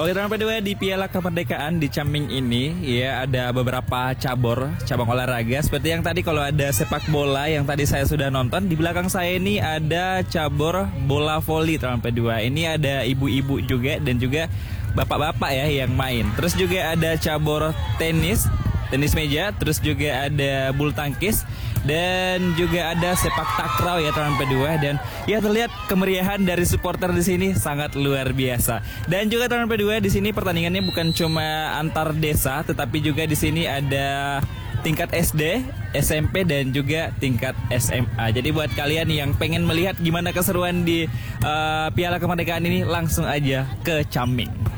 Oke teman P2 di Piala Kemerdekaan di Caming ini ya ada beberapa cabang olahraga seperti yang tadi kalau ada sepak bola yang tadi saya sudah nonton, di belakang saya ini ada cabur bola voli teman P2. Ini ada ibu-ibu juga dan juga bapak-bapak ya yang main. Terus juga ada cabur tenis meja, terus juga ada bulu tangkis dan juga ada sepak takraw ya teman P2, dan ya terlihat kemeriahan dari supporter di sini sangat luar biasa. Dan juga teman P2 di sini pertandingannya bukan cuma antar desa tetapi juga di sini ada tingkat SD, SMP dan juga tingkat SMA. Jadi buat kalian yang pengen melihat gimana keseruan di Piala Kemerdekaan ini langsung aja ke Caming.